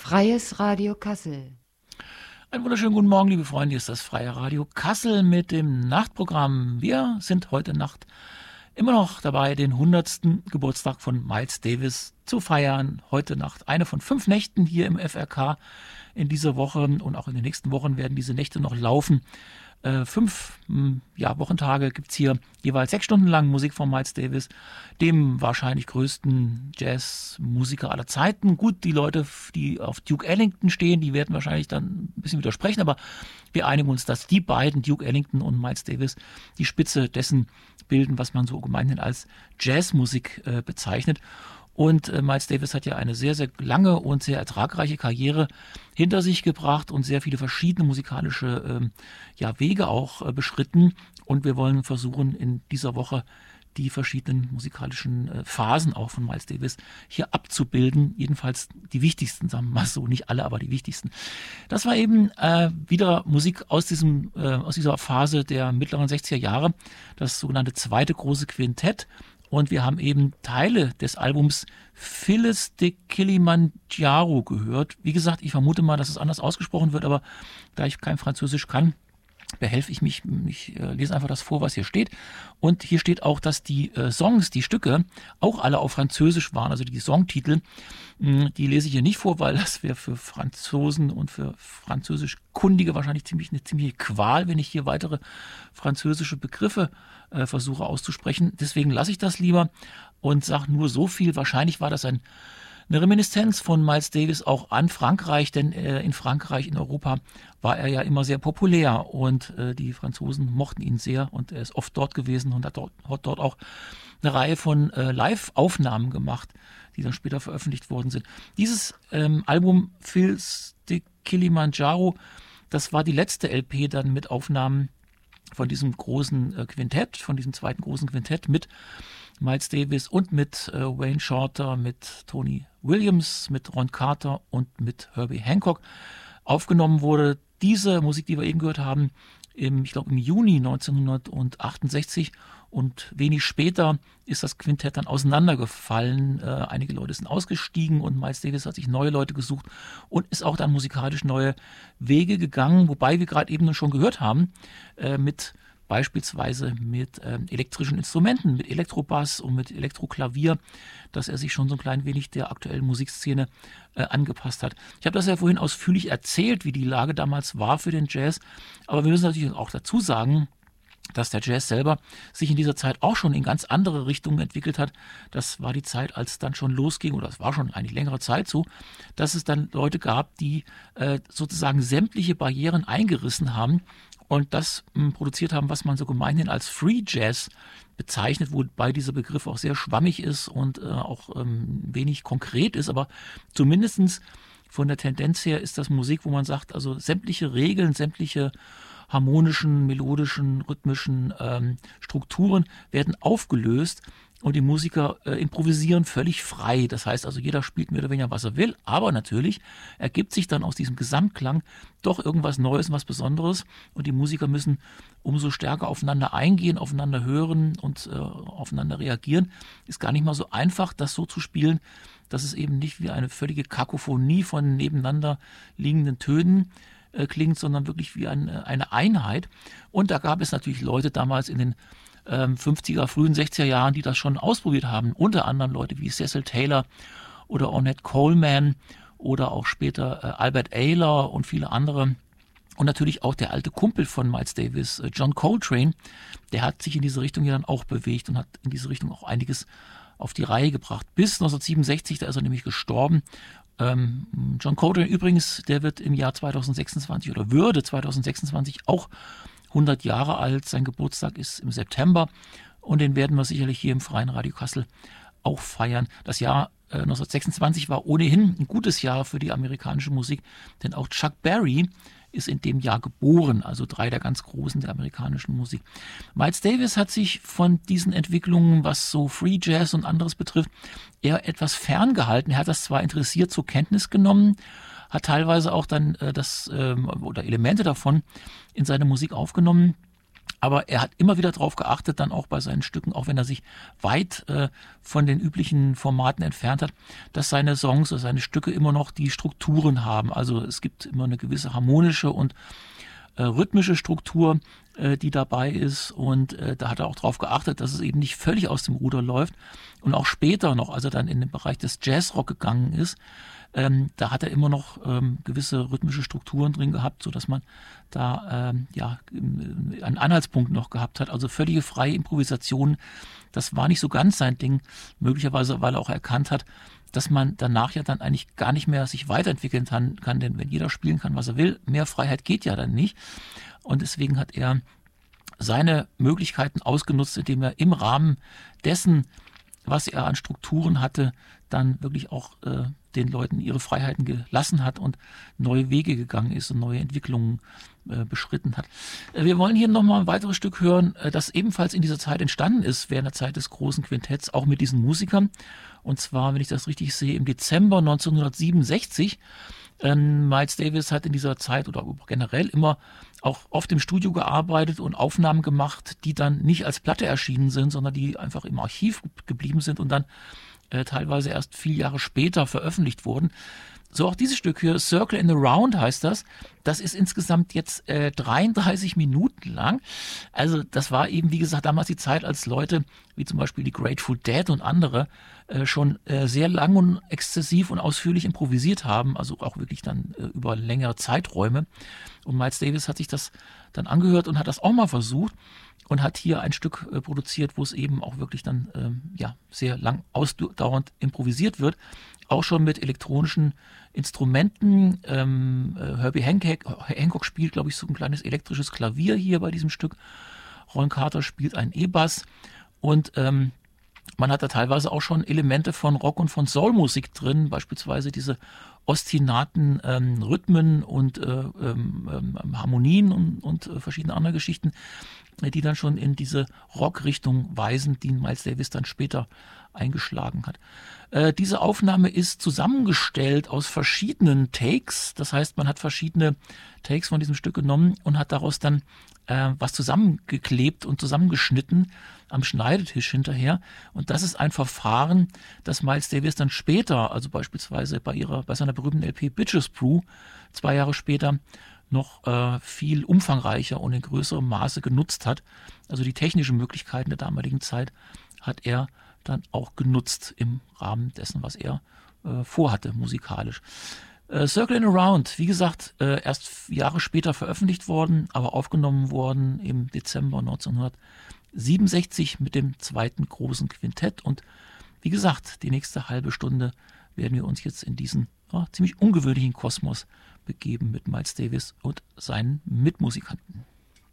Freies Radio Kassel. Einen wunderschönen guten Morgen, liebe Freunde. Hier ist das Freie Radio Kassel mit dem Nachtprogramm. Wir sind heute Nacht immer noch dabei, den 100. Geburtstag von Miles Davis zu feiern. Heute Nacht eine von 5 Nächten hier im FRK in dieser Woche und auch in den nächsten Wochen werden diese Nächte noch laufen. 5 Wochentage gibt es hier jeweils 6 Stunden lang Musik von Miles Davis, dem wahrscheinlich größten Jazzmusiker aller Zeiten. Gut, die Leute, die auf Duke Ellington stehen, die werden wahrscheinlich dann ein bisschen widersprechen, aber wir einigen uns, dass die beiden, Duke Ellington und Miles Davis, die Spitze dessen bilden, was man so gemeinhin als Jazzmusik bezeichnet. Und Miles Davis hat ja eine sehr, sehr lange und sehr ertragreiche Karriere hinter sich gebracht und sehr viele verschiedene musikalische Wege auch beschritten. Und wir wollen versuchen, in dieser Woche die verschiedenen musikalischen Phasen auch von Miles Davis hier abzubilden. Jedenfalls die wichtigsten, sagen wir mal so, nicht alle, aber die wichtigsten. Das war eben wieder Musik aus dieser Phase der mittleren 60er Jahre, das sogenannte zweite große Quintett. Und wir haben eben Teile des Albums Phyllis de Kilimanjaro gehört. Wie gesagt, ich vermute mal, dass es anders ausgesprochen wird, aber da ich kein Französisch kann, behelfe ich mich. Ich lese einfach das vor, was hier steht. Und hier steht auch, dass die Songs, die Stücke, auch alle auf Französisch waren. Also die Songtitel, die lese ich hier nicht vor, weil das wäre für Franzosen und für Französischkundige wahrscheinlich eine ziemliche Qual, wenn ich hier weitere französische Begriffe versuche auszusprechen. Deswegen lasse ich das lieber und sage nur so viel. Wahrscheinlich war das eine Reminiszenz von Miles Davis auch an Frankreich, denn in Frankreich, in Europa war er ja immer sehr populär und die Franzosen mochten ihn sehr und er ist oft dort gewesen und hat dort auch eine Reihe von Live-Aufnahmen gemacht, die dann später veröffentlicht worden sind. Dieses Album Phyllis de Kilimanjaro, das war die letzte LP dann mit Aufnahmen von diesem großen Quintett, von diesem zweiten großen Quintett mit Miles Davis und mit Wayne Shorter, mit Tony Williams, mit Ron Carter und mit Herbie Hancock aufgenommen wurde. Diese Musik, die wir eben gehört haben, im Juni 1968 und wenig später ist das Quintett dann auseinandergefallen. Einige Leute sind ausgestiegen und Miles Davis hat sich neue Leute gesucht und ist auch dann musikalisch neue Wege gegangen, wobei wir gerade eben schon gehört haben, beispielsweise mit elektrischen Instrumenten, mit Elektrobass und mit Elektroklavier, dass er sich schon so ein klein wenig der aktuellen Musikszene angepasst hat. Ich habe das ja vorhin ausführlich erzählt, wie die Lage damals war für den Jazz, aber wir müssen natürlich auch dazu sagen, dass der Jazz selber sich in dieser Zeit auch schon in ganz andere Richtungen entwickelt hat. Das war die Zeit, als dann schon losging, oder es war schon eigentlich längere Zeit so, dass es dann Leute gab, die sozusagen sämtliche Barrieren eingerissen haben und das produziert haben, was man so gemeinhin als Free Jazz bezeichnet, wobei dieser Begriff auch sehr schwammig ist und auch wenig konkret ist, aber zumindestens von der Tendenz her ist das Musik, wo man sagt, also sämtliche Regeln, sämtliche harmonischen, melodischen, rhythmischen Strukturen werden aufgelöst und die Musiker improvisieren völlig frei. Das heißt also, jeder spielt mehr oder weniger, was er will, aber natürlich ergibt sich dann aus diesem Gesamtklang doch irgendwas Neues und was Besonderes und die Musiker müssen umso stärker aufeinander eingehen, aufeinander hören und aufeinander reagieren. Ist gar nicht mal so einfach, das so zu spielen, dass es eben nicht wie eine völlige Kakophonie von nebeneinander liegenden Tönen klingt, sondern wirklich wie eine Einheit. Und da gab es natürlich Leute damals in den 50er, frühen 60er Jahren, die das schon ausprobiert haben. Unter anderem Leute wie Cecil Taylor oder Ornette Coleman oder auch später Albert Ayler und viele andere. Und natürlich auch der alte Kumpel von Miles Davis, John Coltrane, der hat sich in diese Richtung ja dann auch bewegt und hat in diese Richtung auch einiges auf die Reihe gebracht. Bis 1967, da ist er nämlich gestorben. John Coltrane übrigens, der wird im Jahr 2026 oder würde 2026 auch 100 Jahre alt. Sein Geburtstag ist im September und den werden wir sicherlich hier im Freien Radio Kassel auch feiern. Das Jahr 1926 war ohnehin ein gutes Jahr für die amerikanische Musik, denn auch Chuck Berry ist in dem Jahr geboren, also 3 der ganz Großen der amerikanischen Musik. Miles Davis hat sich von diesen Entwicklungen, was so Free Jazz und anderes betrifft, eher etwas ferngehalten. Er hat das zwar interessiert zur Kenntnis genommen, hat teilweise auch dann oder Elemente davon in seine Musik aufgenommen, Aber er hat immer wieder darauf geachtet, dann auch bei seinen Stücken, auch wenn er sich weit von den üblichen Formaten entfernt hat, dass seine Songs oder seine Stücke immer noch die Strukturen haben. Also es gibt immer eine gewisse harmonische und rhythmische Struktur, die dabei ist. Und da hat er auch darauf geachtet, dass es eben nicht völlig aus dem Ruder läuft. Und auch später noch, als er dann in den Bereich des Jazzrock gegangen ist, da hat er immer noch gewisse rhythmische Strukturen drin gehabt, sodass man da einen Anhaltspunkt noch gehabt hat. Also völlige freie Improvisation, das war nicht so ganz sein Ding, möglicherweise, weil er auch erkannt hat, dass man danach ja dann eigentlich gar nicht mehr sich weiterentwickeln kann, denn wenn jeder spielen kann, was er will, mehr Freiheit geht ja dann nicht. Und deswegen hat er seine Möglichkeiten ausgenutzt, indem er im Rahmen dessen, was er an Strukturen hatte, dann wirklich auch den Leuten ihre Freiheiten gelassen hat und neue Wege gegangen ist und neue Entwicklungen beschritten hat. Wir wollen hier nochmal ein weiteres Stück hören, das ebenfalls in dieser Zeit entstanden ist, während der Zeit des großen Quintetts, auch mit diesen Musikern. Und zwar, wenn ich das richtig sehe, im Dezember 1967. Miles Davis hat in dieser Zeit oder generell immer auch oft im Studio gearbeitet und Aufnahmen gemacht, die dann nicht als Platte erschienen sind, sondern die einfach im Archiv geblieben sind und dann teilweise erst 4 Jahre später veröffentlicht wurden. So auch dieses Stück hier, Circle in the Round heißt das. Das ist insgesamt jetzt 33 Minuten lang. Also das war eben, wie gesagt, damals die Zeit, als Leute wie zum Beispiel die Grateful Dead und andere schon sehr lang und exzessiv und ausführlich improvisiert haben, also auch wirklich dann über längere Zeiträume. Und Miles Davis hat sich das dann angehört und hat das auch mal versucht und hat hier ein Stück produziert, wo es eben auch wirklich dann sehr lang ausdauernd improvisiert wird. Auch schon mit elektronischen Instrumenten. Herbie Hancock spielt, glaube ich, so ein kleines elektrisches Klavier hier bei diesem Stück. Ron Carter spielt einen E-Bass. Und man hat da teilweise auch schon Elemente von Rock- und von Soul-Musik drin, beispielsweise diese ostinaten Rhythmen und Harmonien und verschiedene andere Geschichten, die dann schon in diese Rock-Richtung weisen, die Miles Davis dann später eingeschlagen hat. Diese Aufnahme ist zusammengestellt aus verschiedenen Takes. Das heißt, man hat verschiedene Takes von diesem Stück genommen und hat daraus dann was zusammengeklebt und zusammengeschnitten am Schneidetisch hinterher. Und das ist ein Verfahren, das Miles Davis dann später, also beispielsweise bei seiner berühmten LP Bitches Brew, 2 Jahre später, noch viel umfangreicher und in größerem Maße genutzt hat. Also die technischen Möglichkeiten der damaligen Zeit hat er dann auch genutzt im Rahmen dessen, was er vorhatte musikalisch. Circle in Around, wie gesagt, erst Jahre später veröffentlicht worden, aber aufgenommen worden im Dezember 1967 mit dem zweiten großen Quintett. Und wie gesagt, die nächste halbe Stunde werden wir uns jetzt in diesen ziemlich ungewöhnlichen Kosmos begeben mit Miles Davis und seinen Mitmusikanten.